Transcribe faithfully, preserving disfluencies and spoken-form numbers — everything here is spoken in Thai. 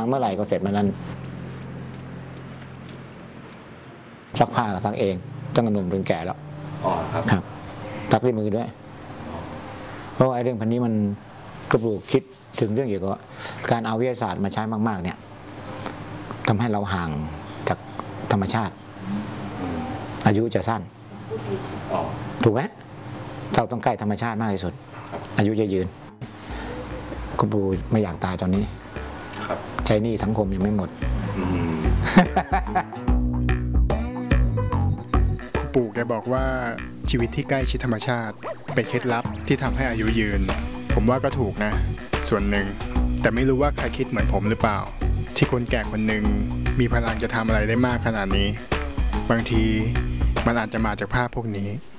างเมื่อไหร่ก็เสร็จมันนั้นซักผ้าก็ซักเองตั้งแต่หนุ่มจนแก่แล้วอ๋อครับครับซักด้วยมือด้วยเพราะว่าไอ้เรื่องพันนี้มันกระปลูกคิดถึงเรื่องเกี่ยวกับการเอาวิทยาศาสตร์มาใช้มากๆเนี่ยทำให้เราห่างจากธรรมชาติอายุจะสั้นถูกไหมเราต้องใกล้ธรรมชาติมากที่สุดอายุจะยืนคุณปู่ไม่อยากตายตอนนี้ใช้หนี้สังคมยังไม่หมดคุณปู่แกบอกว่าชีวิตที่ใกล้ชิดธรรมชาติเป็นเคล็ดลับที่ทำให้อายุยืนผมว่าก็ถูกนะส่วนหนึ่งแต่ไม่รู้ว่าใครคิดเหมือนผมหรือเปล่าที่คนแก่คนหนึ่งมีพลังจะทำอะไรได้มากขนาดนี้บางทีมันอาจจะมาจากภาพพวกนี้